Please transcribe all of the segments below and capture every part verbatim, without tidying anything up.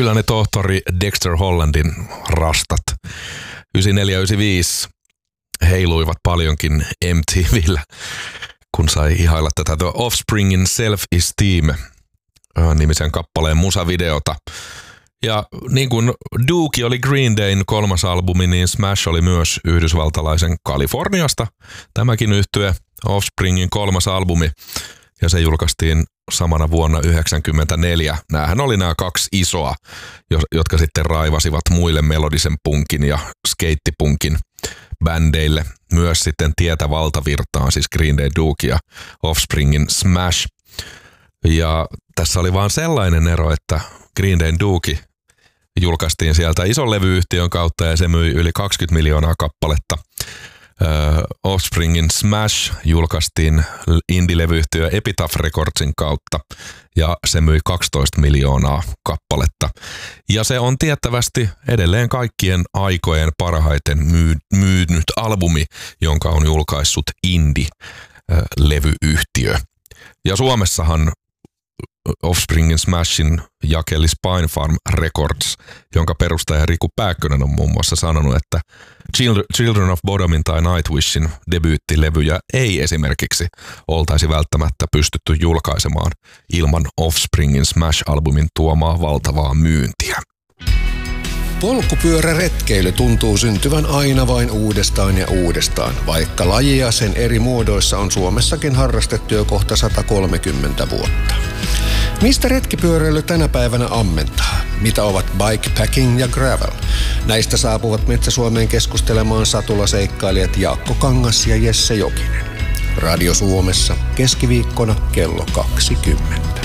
Kyllä ne tohtori Dexter Hollandin rastat yhdeksänkymmentäneljä yhdeksänkymmentäviisi heiluivat paljonkin M T V:llä, kun sai ihailla tätä The Offspringin Self-Esteem nimisen kappaleen musavideota. Ja niin kuin Dookie oli Green Dayn kolmas albumi, niin Smash oli myös yhdysvaltalaisen Kaliforniasta. Tämäkin yhtye Offspringin kolmas albumi, ja se julkaistiin samana vuonna yhdeksänkymmentäneljä. Nämähän oli nämä kaksi isoa, jotka sitten raivasivat muille melodisen punkin ja skeittipunkin bändeille myös sitten tietä valtavirtaan, siis Green Day, Dookie ja Offspringin Smash. Ja tässä oli vaan sellainen ero, että Green Day Dookie julkaistiin sieltä ison levyyhtiön kautta ja se myi yli kaksikymmentä miljoonaa kappaletta. Uh, Offspringin Smash julkaistiin indie-levyyhtiö Epitaph Recordsin kautta ja se myi kaksitoista miljoonaa kappaletta. Ja se on tiettävästi edelleen kaikkien aikojen parhaiten myy- myynyt albumi, jonka on julkaissut indie-levyyhtiö. Ja Suomessahan Offspringin Smashin jakeli Spinefarm Records, jonka perustaja Riku Pääkkönen on muun muassa sanonut, että Children of Bodomin tai Nightwishin debyyttilevyjä ei esimerkiksi oltaisi välttämättä pystytty julkaisemaan ilman Offspringin Smash-albumin tuomaa valtavaa myyntiä. Polkupyöräretkeily tuntuu syntyvän aina vain uudestaan ja uudestaan, vaikka lajia sen eri muodoissa on Suomessakin harrastettu jo kohta sata kolmekymmentä vuotta. Mistä retkipyöräily tänä päivänä ammentaa? Mitä ovat bikepacking ja gravel? Näistä saapuvat Metsä-Suomeen keskustelemaan satulaseikkailijat Jaakko Kangas ja Jesse Jokinen. Radio Suomessa keskiviikkona kello kaksikymmentä.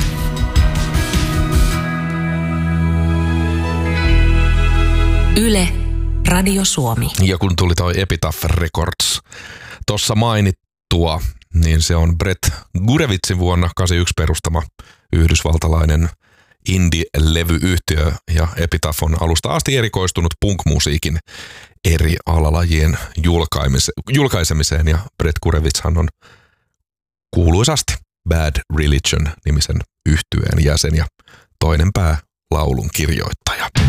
Yle, Radio Suomi. Ja kun tuli toi Epitaph Records tuossa mainittua, niin se on Brett Gurevitzin vuonna kahdeksankymmentäyksi perustama yhdysvaltalainen indie-levyyhtiö, ja Epitaph on alusta asti erikoistunut punk-musiikin eri alalajien julkaisemiseen, ja Brett Gurevitzhan on kuuluisasti Bad Religion-nimisen yhtyeen jäsen ja toinen pää laulun kirjoittaja.